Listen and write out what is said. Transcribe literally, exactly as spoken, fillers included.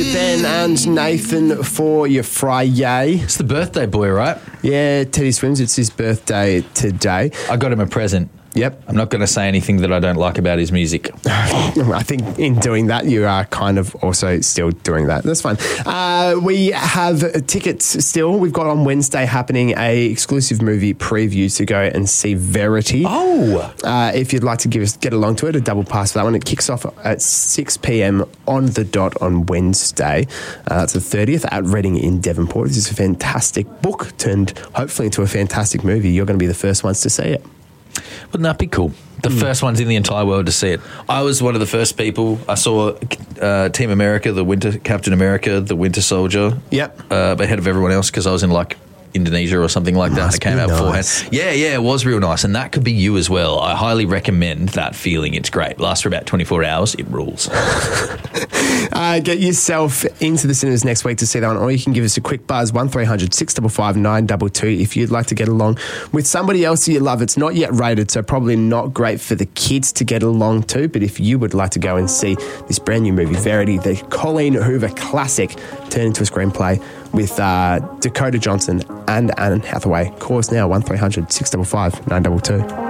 Ben and Nathan for your Friday. It's the birthday boy, right? Yeah, Teddy Swims, it's his birthday today. I got him a present. Yep. I'm not going to say anything that I don't like about his music. I think in doing that, you are kind of also still doing that. That's fine. Uh, we have tickets still. We've got on Wednesday happening a exclusive movie preview to go and see Verity. Oh. Uh, if you'd like to give us get along to it, a double pass for that one. It kicks off at six p.m. on the dot on Wednesday. Uh, that's the thirtieth at Reading in Devonport. This is a fantastic book turned hopefully into a fantastic movie. You're going to be the first ones to see it. Wouldn't that be cool? The mm. first ones in the entire world to see it. I was one of the first people. I saw uh, Team America, the Winter Captain America, the Winter Soldier. Yep. Uh, ahead of everyone else because I was in like Indonesia or something like that. Must It came be out nice. beforehand. Yeah, yeah, it was real nice. And that could be you as well. I highly recommend that feeling. It's great. Lasts for about twenty-four hours. It rules. uh, get yourself into the cinemas next week to see that one, or you can give us a quick buzz, one three hundred six five five nine two two, if you'd like to get along with somebody else you love. It's not yet rated, so probably not great for the kids to get along to, but if you would like to go and see this brand new movie, Verity, the Colleen Hoover classic, turned into a screenplay with uh, Dakota Johnson and Anne Hathaway. Call us now, one three hundred six five five nine two two.